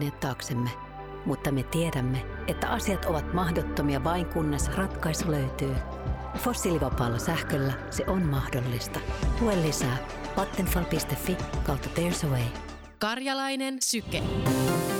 taaksemme. Mutta me tiedämme, että asiat ovat mahdottomia vain kunnes ratkaisu löytyy. Fossiilivapaalla sähköllä se on mahdollista. Lue lisää Vattenfall.fi/There's a way. Karjalainen Syke.